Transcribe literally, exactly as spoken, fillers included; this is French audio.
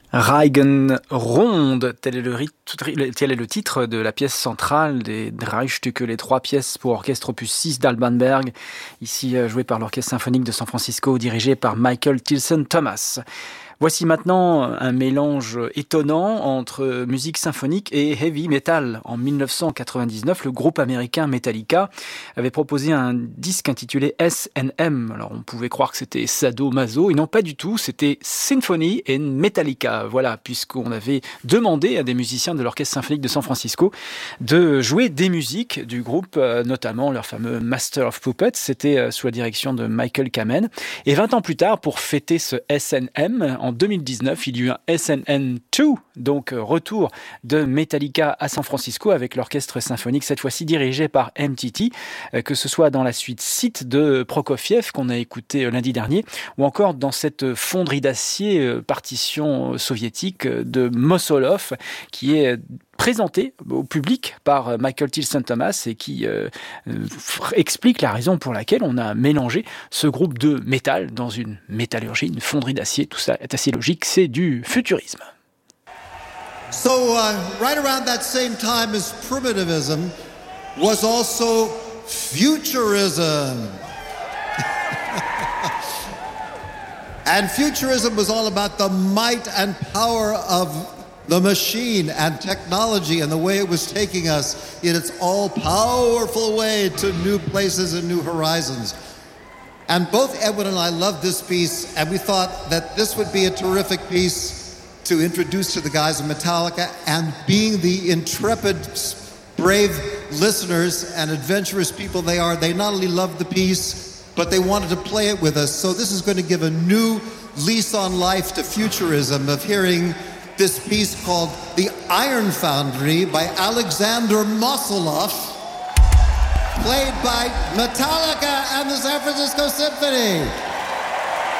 Reigen Ronde, tel est, le, tel est le titre de la pièce centrale des Drei Stücke, les trois pièces pour orchestre opus six d'Alban Berg, ici joué par l'Orchestre symphonique de San Francisco, dirigé par Michael Tilson Thomas. Voici maintenant un mélange étonnant entre musique symphonique et heavy metal. En dix-neuf cent quatre-vingt-dix-neuf, le groupe américain Metallica avait proposé un disque intitulé S and M. Alors on pouvait croire que c'était Sado-Maso, et non pas du tout, c'était Symphony and Metallica. Voilà, puisqu'on avait demandé à des musiciens de l'Orchestre symphonique de San Francisco de jouer des musiques du groupe, notamment leur fameux Master of Puppets. C'était sous la direction de Michael Kamen. Et vingt ans plus tard, pour fêter ce S and M, en deux mille dix-neuf, il y a eu un S and M deux, donc retour de Metallica à San Francisco avec l'orchestre symphonique, cette fois-ci dirigé par M T T, que ce soit dans la suite Site de Prokofiev qu'on a écouté lundi dernier, ou encore dans cette fonderie d'acier partition soviétique de Mosolov, qui est présenté au public par Michael Tilson Thomas et qui euh, explique la raison pour laquelle on a mélangé ce groupe de métal dans une métallurgie, une fonderie d'acier. Tout ça est assez logique, c'est du futurisme. So uh, right around that same time as primitivism was also futurism. And futurism was all about the might and power of the machine and technology and the way it was taking us in its all-powerful way to new places and new horizons. And both Edwin and I loved this piece, and we thought that this would be a terrific piece to introduce to the guys of Metallica, and being the intrepid, brave listeners and adventurous people they are, they not only loved the piece, but they wanted to play it with us. So this is going to give a new lease on life to futurism of hearing this piece called The Iron Foundry by Alexander Mosolov, played by Metallica and the San Francisco Symphony.